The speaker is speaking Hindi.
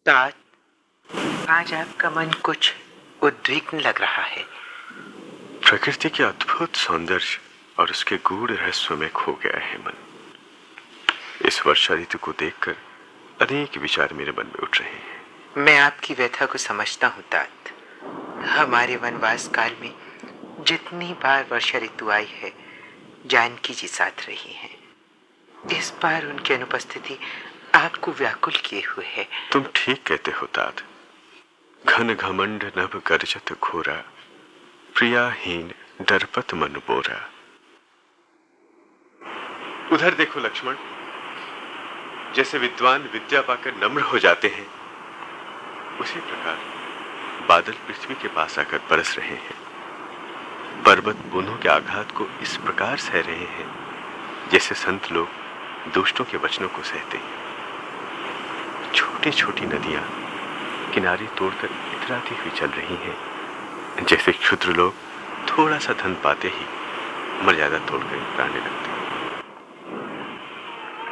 तात, आज आपका मन कुछ उद्विग्न लग रहा है। प्रकृति के अद्भुत सौंदर्य और उसके गूढ़ रहस्य में खो गया है मन। इस वर्षा ऋतु को देखकर अनेक विचार मेरे मन में उठ रहे हैं। मैं आपकी व्यथा को समझता हूँ तात। हमारे वनवास काल में जितनी बार वर्षा ऋतु आई है, जानकी जी साथ रही हैं। इस बार उनकी अनुपस्थिति आपको व्याकुल किए हुए है। तुम ठीक कहते हो तात। घन घमंड नभ गर्जत घोरा, प्रियाहीन डरपत मन बोरा। उधर देखो लक्ष्मण, जैसे विद्वान विद्या पाकर नम्र हो जाते हैं, उसी प्रकार बादल पृथ्वी के पास आकर बरस रहे हैं। पर्वत बूंदों के आघात को इस प्रकार सह रहे हैं जैसे संत लोग दुष्टों के वचनों को सहते हैं। छोटी छोटी नदियां किनारे तोड़कर इतराती हुई चल रही हैं, जैसे क्षुद्र लोग थोड़ा सा धन पाते ही मर्यादा तोड़कर इतराने लगते हैं।